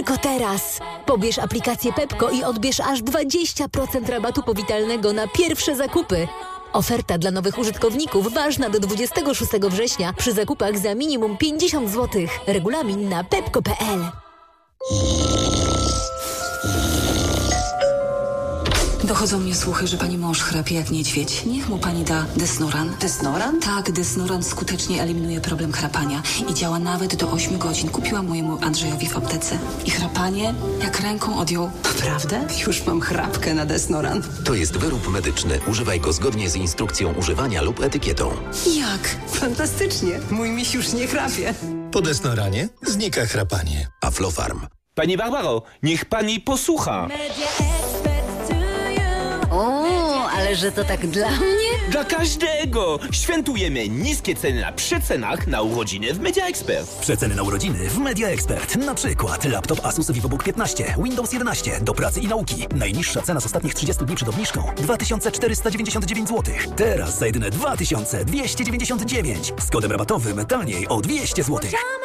tylko teraz. Pobierz aplikację Pepko i odbierz aż 20% rabatu powitalnego na pierwsze zakupy. Oferta dla nowych użytkowników ważna do 26 września przy zakupach za minimum 50 zł. Regulamin na pepko.pl. Dochodzą mnie słuchy, że pani mąż chrapie jak niedźwiedź. Niech mu pani da Desnoran. Desnoran? Tak, Desnoran skutecznie eliminuje problem chrapania i działa nawet do 8 godzin. Kupiłam mojemu Andrzejowi w aptece. I chrapanie jak ręką odjął. Naprawdę? Już mam chrapkę na Desnoran. To jest wyrób medyczny. Używaj go zgodnie z instrukcją używania lub etykietą. Jak? Fantastycznie. Mój miś już nie chrapie. Po Desnoranie znika chrapanie. Aflofarm. Pani Barbaro, niech pani posłucha. O, ale że to tak dla mnie? Dla każdego! Świętujemy niskie ceny na przecenach na urodziny w Media Expert. Przeceny na urodziny w Media Expert. Na przykład laptop Asus VivoBook 15, Windows 11 do pracy i nauki. Najniższa cena z ostatnich 30 dni przed obniżką 2499 zł. Teraz za jedyne 2299. Z kodem rabatowym taniej o 200 zł.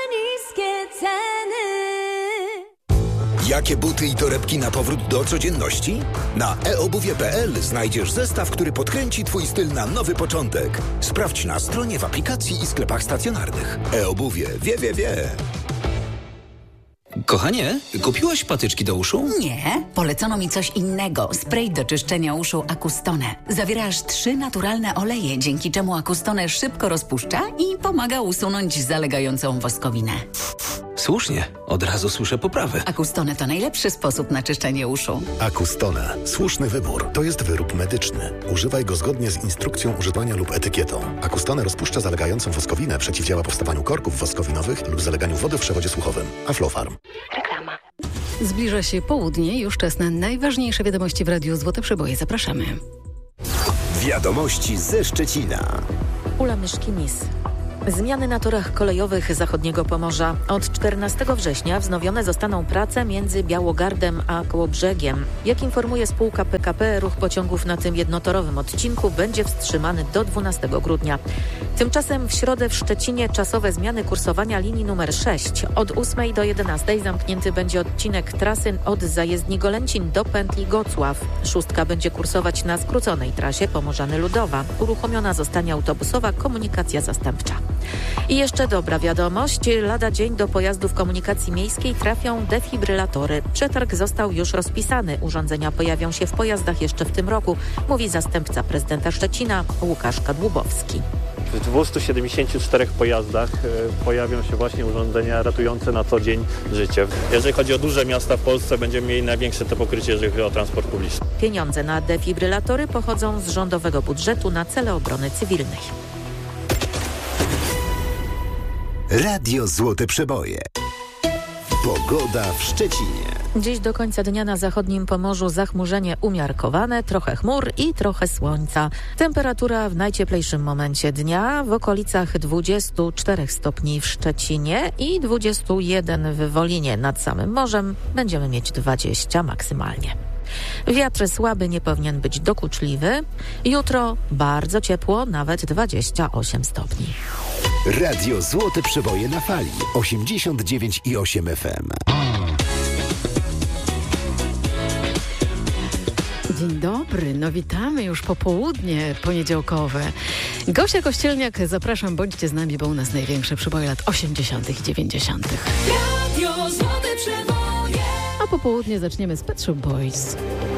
Jakie buty i torebki na powrót do codzienności? Na eobuwie.pl znajdziesz zestaw, który podkręci Twój styl na nowy początek. Sprawdź na stronie, w aplikacji i sklepach stacjonarnych. eobuwie. Wie. Kochanie, kupiłaś patyczki do uszu? Nie, polecono mi coś innego. Spray do czyszczenia uszu Acustone. Zawiera aż 3 naturalne oleje, dzięki czemu Acustone szybko rozpuszcza i pomaga usunąć zalegającą woskowinę. Słusznie, od razu słyszę poprawę. Acustone to najlepszy sposób na czyszczenie uszu. Acustone. Słuszny wybór. To jest wyrób medyczny. Używaj go zgodnie z instrukcją używania lub etykietą. Acustone rozpuszcza zalegającą woskowinę, przeciwdziała powstawaniu korków woskowinowych lub zaleganiu wody w przewodzie słuchowym. Aflofarm. Reklama. Zbliża się południe, już czas na najważniejsze wiadomości w Radiu Złote Przeboje. Zapraszamy. Wiadomości ze Szczecina. Ula Myszkinis. Zmiany na torach kolejowych zachodniego Pomorza. Od 14 września wznowione zostaną prace między Białogardem a Kołobrzegiem. Jak informuje spółka PKP, ruch pociągów na tym jednotorowym odcinku będzie wstrzymany do 12 grudnia. Tymczasem w środę w Szczecinie czasowe zmiany kursowania linii numer 6. Od 8 do 11 zamknięty będzie odcinek trasy od zajezdni Golęcin do pętli Gocław. 6 będzie kursować na skróconej trasie Pomorzany-Ludowa. Uruchomiona zostanie autobusowa komunikacja zastępcza. I jeszcze dobra wiadomość. Lada dzień do pojazdów komunikacji miejskiej trafią defibrylatory. Przetarg został już rozpisany. Urządzenia pojawią się w pojazdach jeszcze w tym roku, mówi zastępca prezydenta Szczecina Łukasz Kadłubowski. W 274 pojazdach pojawią się właśnie urządzenia ratujące na co dzień życie. Jeżeli chodzi o duże miasta w Polsce, będziemy mieli największe to pokrycie, jeżeli chodzi o transport publiczny. Pieniądze na defibrylatory pochodzą z rządowego budżetu na cele obrony cywilnej. Radio Złote Przeboje. Pogoda w Szczecinie. Dziś do końca dnia na zachodnim Pomorzu zachmurzenie umiarkowane, trochę chmur i trochę słońca. Temperatura w najcieplejszym momencie dnia w okolicach 24 stopni w Szczecinie i 21 w Wolinie. Nad samym morzem będziemy mieć 20 maksymalnie. Wiatr słaby, nie powinien być dokuczliwy. Jutro bardzo ciepło, nawet 28 stopni. Radio Złote Przeboje na fali 89,8 FM. Dzień dobry, no witamy już popołudnie poniedziałkowe. Gosia Kościelniak, zapraszam, bądźcie z nami, bo u nas największe przeboje lat 80. i 90. Radio Złote Przeboje. A popołudnie zaczniemy z Pet Shop Boys.